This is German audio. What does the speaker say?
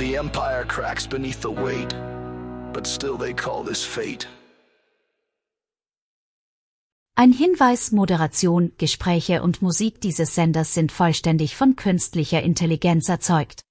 The empire cracks beneath the weight, but still they call this fate. Ein Hinweis: Moderation, Gespräche und Musik dieses Senders sind vollständig von künstlicher Intelligenz erzeugt.